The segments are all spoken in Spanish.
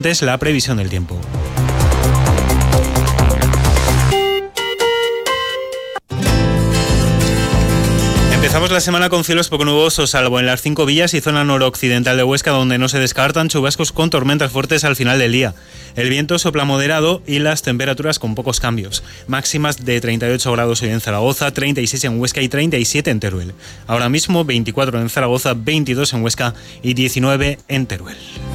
Es la previsión del tiempo. Empezamos la semana con cielos poco nubosos, salvo en las 5 villas y zona noroccidental de Huesca, donde no se descartan chubascos con tormentas fuertes al final del día. El viento sopla moderado y las temperaturas con pocos cambios. Máximas de 38 grados hoy en Zaragoza, 36 en Huesca y 37 en Teruel. Ahora mismo 24 en Zaragoza, 22 en Huesca y 19 en Teruel.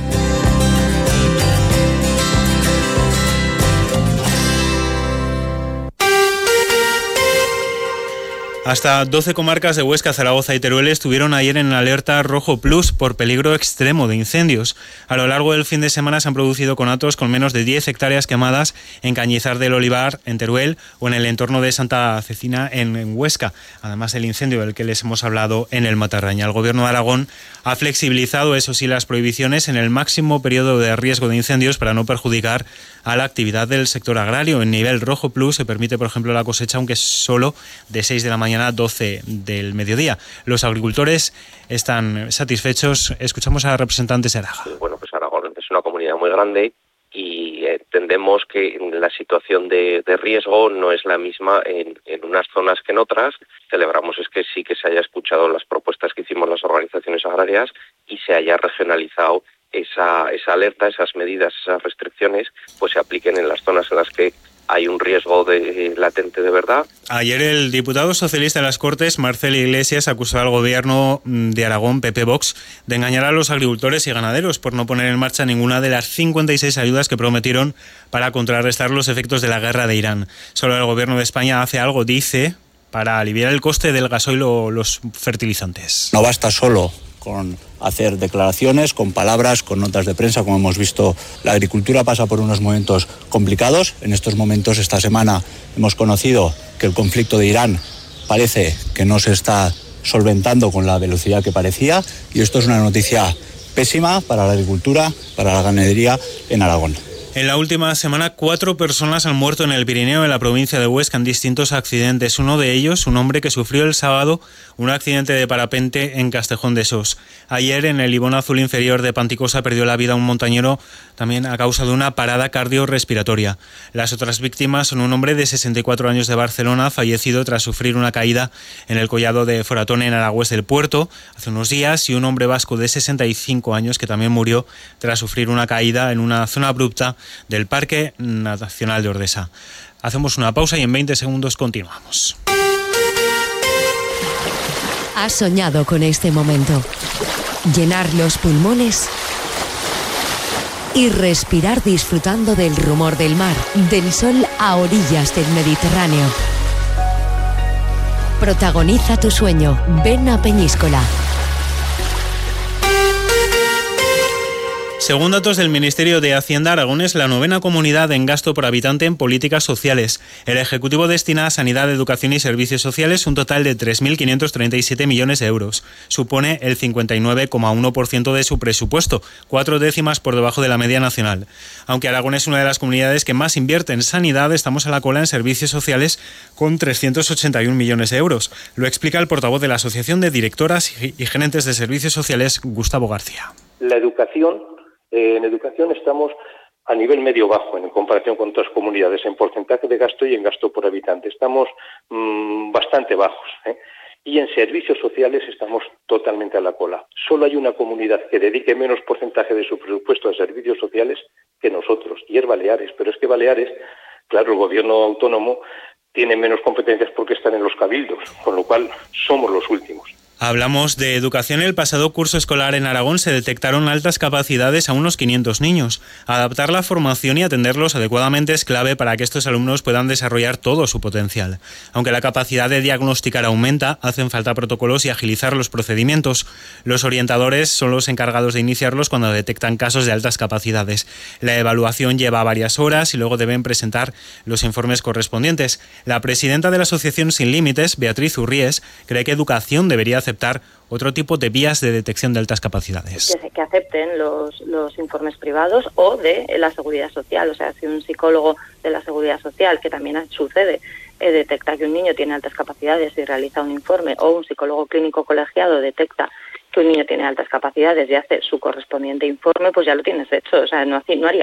Hasta 12 comarcas de Huesca, Zaragoza y Teruel estuvieron ayer en alerta rojo plus por peligro extremo de incendios. A lo largo del fin de semana se han producido conatos con menos de 10 hectáreas quemadas en Cañizar del Olivar, en Teruel, o en el entorno de Santa Cecina, en Huesca. Además del incendio del que les hemos hablado en el Matarraña. El Gobierno de Aragón ha flexibilizado, eso sí, las prohibiciones en el máximo periodo de riesgo de incendios para no perjudicar a la actividad del sector agrario. En nivel rojo plus se permite, por ejemplo, la cosecha, aunque solo de 6 de la mañana a 12 del mediodía. Los agricultores están satisfechos. Escuchamos a representantes de Araga. Bueno, pues Aragón es una comunidad muy grande y entendemos que la situación de riesgo no es la misma en unas zonas que en otras. Celebramos es que sí que se haya escuchado las propuestas que hicimos las organizaciones agrarias y se haya regionalizado esa alerta, esas medidas, esas restricciones, pues se apliquen en las zonas en las que hay un riesgo latente de verdad. Ayer el diputado socialista de las Cortes, Marcel Iglesias, acusó al gobierno de Aragón, PP-Vox, de engañar a los agricultores y ganaderos por no poner en marcha ninguna de las 56 ayudas que prometieron para contrarrestar los efectos de la guerra de Irán. Solo el gobierno de España hace algo, dice, para aliviar el coste del gasoil o los fertilizantes. No basta solo con hacer declaraciones, con palabras, con notas de prensa. Como hemos visto, la agricultura pasa por unos momentos complicados. En estos momentos, esta semana, hemos conocido que el conflicto de Irán parece que no se está solventando con la velocidad que parecía, y esto es una noticia pésima para la agricultura, para la ganadería en Aragón. En la última semana, 4 personas han muerto en el Pirineo, en la provincia de Huesca, en distintos accidentes. Uno de ellos, un hombre que sufrió el sábado un accidente de parapente en Castejón de Sos. Ayer, en el Ibón Azul inferior de Panticosa, perdió la vida un montañero también a causa de una parada cardiorrespiratoria. Las otras víctimas son un hombre de 64 años de Barcelona, fallecido tras sufrir una caída en el collado de Foratón, en Aragüés del Puerto, hace unos días, y un hombre vasco de 65 años que también murió tras sufrir una caída en una zona abrupta del Parque Nacional de Ordesa. Hacemos una pausa y en 20 segundos continuamos. ¿Has soñado con este momento? Llenar los pulmones y respirar disfrutando del rumor del mar, del sol a orillas del Mediterráneo. Protagoniza tu sueño. Ven a Peñíscola. Según datos del Ministerio de Hacienda, Aragón es la 9ª comunidad en gasto por habitante en políticas sociales. El Ejecutivo destina a sanidad, educación y servicios sociales un total de 3.537 millones de euros. Supone el 59,1% de su presupuesto, 4 décimas por debajo de la media nacional. Aunque Aragón es una de las comunidades que más invierte en sanidad, estamos a la cola en servicios sociales con 381 millones de euros. Lo explica el portavoz de la Asociación de Directoras y Gerentes de Servicios Sociales, Gustavo García. La educación. En educación estamos a nivel medio-bajo en comparación con otras comunidades en porcentaje de gasto y en gasto por habitante. Estamos bastante bajos, Y en servicios sociales estamos totalmente a la cola. Solo hay una comunidad que dedique menos porcentaje de su presupuesto a servicios sociales que nosotros, y es Baleares. Pero es que Baleares, claro, el gobierno autónomo tiene menos competencias porque están en los cabildos, con lo cual somos los últimos. Hablamos de educación. El pasado curso escolar en Aragón se detectaron altas capacidades a unos 500 niños. Adaptar la formación y atenderlos adecuadamente es clave para que estos alumnos puedan desarrollar todo su potencial. Aunque la capacidad de diagnosticar aumenta, hacen falta protocolos y agilizar los procedimientos. Los orientadores son los encargados de iniciarlos cuando detectan casos de altas capacidades. La evaluación lleva varias horas y luego deben presentar los informes correspondientes. La presidenta de la Asociación Sin Límites, Beatriz Urríes, cree que educación debería aceptar otro tipo de vías de detección de altas capacidades. Que acepten los informes privados o de la Seguridad Social. O sea, si un psicólogo de la Seguridad Social, que también sucede, detecta que un niño tiene altas capacidades y realiza un informe, o un psicólogo clínico colegiado detecta que un niño tiene altas capacidades y hace su correspondiente informe, pues ya lo tienes hecho. O sea, no haría